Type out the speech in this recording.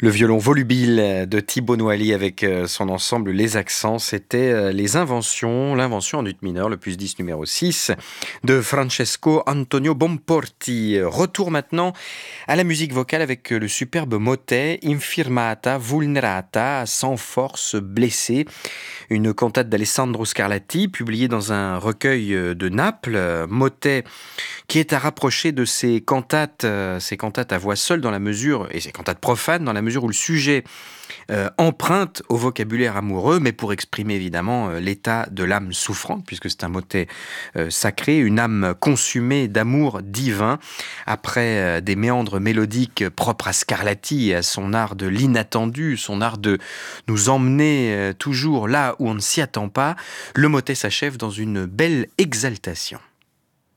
Le violon volubile de Thibaut Noilly avec son ensemble Les Accents, c'était l'invention en ut mineur, le plus 10 numéro 6 de Francesco Antonio Bomporti. Retour maintenant à la musique vocale avec le superbe motet Infirmata vulnerata, sans force blessée, une cantate d'Alessandro Scarlatti publiée dans un recueil de Naples, motet qui est à rapprocher de ces cantates à voix seule dans la mesure, et ces cantates profanes dans la mesure où le sujet emprunte au vocabulaire amoureux, mais pour exprimer évidemment l'état de l'âme souffrante, puisque c'est un motet sacré, une âme consumée d'amour divin. Après des méandres mélodiques propres à Scarlatti et à son art de l'inattendu, son art de nous emmener toujours là où on ne s'y attend pas, le motet s'achève dans une belle exaltation.